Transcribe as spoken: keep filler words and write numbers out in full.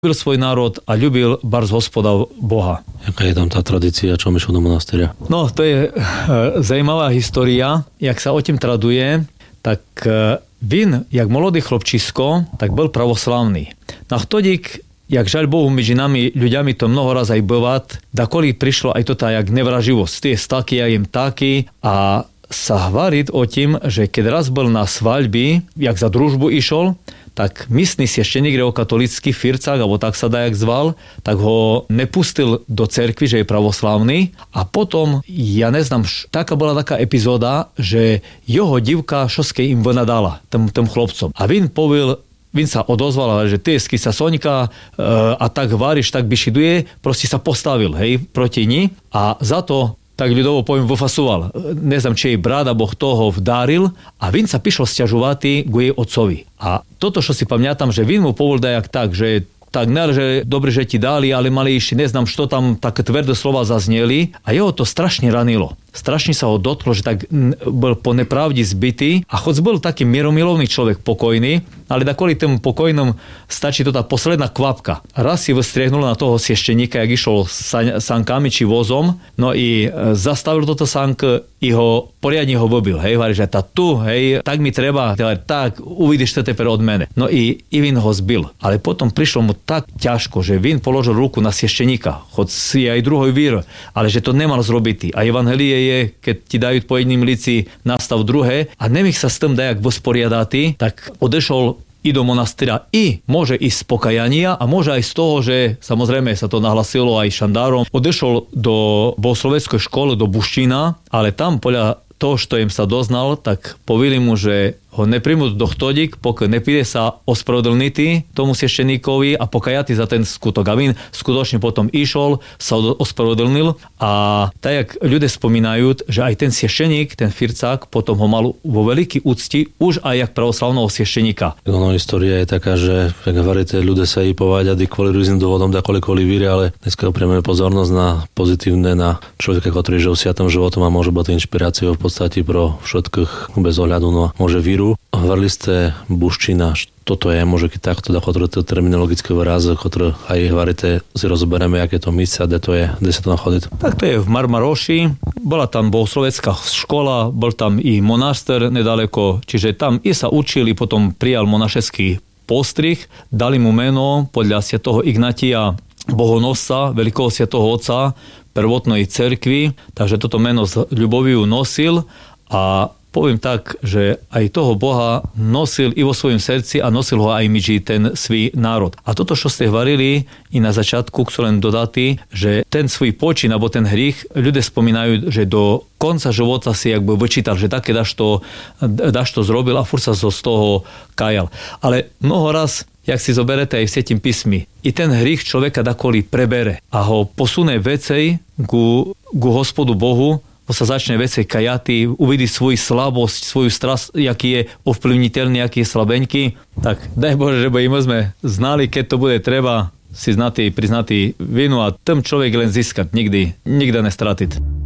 ľúbil svoj národ a ľúbil barz hospoda Boha. Jaká je tam tá tradícia, čo išiel do monastíra? No, to je e, zajímavá história. Jak sa o tým traduje, tak e, vin, jak mladý chlopčisko, tak bol pravoslavný. Na vtodík, jak žaľ Bohu, medzi nami ľuďami to mnoho raz aj bovať, dakoli prišlo aj to tá jak nevraživosť. Tie staky, ja jem taky a sa hovoriť o tým, že keď raz bol na svaľbi, jak za družbu išol, tak místny svešteník gréckokatolícky Fircák, alebo tak sa dajak zval, tak ho nepustil do cerkvy, že je pravoslavný. A potom, ja neznám, taká bola taká epizóda, že jeho divka šoskej im vynadala, tým, tým chlopcom. A vin povil, vin sa odozval, že ty skisa Soňka e, a tak váriš, tak bišiduje, proste sa postavil, hej, proti ní a za to tak ľudovo poviem, vyfasoval. Neznám, či jej brat, alebo kto ho vdáril a vin sa pišol sťažovati ku jej otcovi. A toto, čo si pamätám, že vin mu povol dajak tak, že tak ne, že dobre, že ti dali, ale mali ešte, neznám, čo tam také tvrdé slova zazneli a jeho to strašne ranilo. Strašne sa ho dotklo, že tak bol po nepravdi zbytý a choď bol taký mieromilovný človek, pokojný, ale da kvôli tomu pokojnom stačí to tá posledná kvapka. Raz si vystriehnul na toho svešteníka, jak išol sankami či vozom, no i zastavil toto sank i ho poriadne ho vobil, hej, hovorí, že tá tu, hej, tak mi treba, tak uvidíš to teper od mene. No i, i vin ho zbil, ale potom prišlo mu tak ťažko, že vin položil ruku na svešteníka, choď si aj druhý vír, ale že to nemal zrobiť. A evangelie je, keď ti dajú po jedným lici nastav druhé a nemých sa s tým dajak vysporiadati, tak odešol i do monastýra i môže ísť z pokajania a môže aj z toho, že samozrejme sa to nahlasilo aj šandárom, odešol do bohosloveckej školy do Buštína, ale tam podľa toho, čo im sa doznal, tak povili mu, že ho nepríjmu do chtodík, pokiaľ nepíde sa ospravedlniť tomu svešteníkovi a pokajati za ten skutok. A vin skutočne potom išol, sa ospravedlnil a tak, jak ľudia spomínajú, že aj ten svešteník, ten Fircák, potom ho mal vo veľký úcti už aj jak pravoslavného svešteníka. No, história je taká, že jak hovoríte, ľudia sa i pováďali kvôli rôznym dôvodom, takoli kvôli víre, ale dneska upriamujeme pozornosť na pozitívne, na človeka, ktorý žil sviatým životom a môže byť inšpiráciou v podstate pro všetkých bez ohľadu na môže víru. Hovorili ste Buščina, toto je, môže keď takto da ktoré terminologické výrazy, ktoré aj hovoríte, si rozoberieme, aké to místo, kde to je, kde sa to nachádza. Tak to je v Marmaroši, bola tam bohoslovecká škola, bol tam i monaster nedaleko, čiže tam i sa učili, potom prijal monašeský postrih, dali mu meno podľa svätého Ignatia Bohonosca, veľkého svätého otca prvotnej cerkvi, takže toto meno z ľuboviu nosil a poviem tak, že aj toho Boha nosil i vo svojom srdci a nosil ho aj myži ten svoj národ. A toto, čo ste hovorili i na začiatku, chcú len dodať, že ten svoj počin, alebo ten hrych, ľudia spomínajú, že do konca života si jakby vyčítal, že také daš to, daš to zrobil a furt sa z toho kajal. Ale mnoho raz, jak si zoberete aj v Svätým písmi, i ten hrych človeka dakoli prebere a ho posunie vecej ku, ku Hospodu Bohu, sa začne veci kajati, uvidí svoju slabosť, svoju strast, jaký je ovplyvniteľný, aký je slabeňký. Tak daj Bože, že by sme znali, keď to bude treba si znatý, priznatý vinu a ten človek len získať, nikdy, nikdy nestratiť.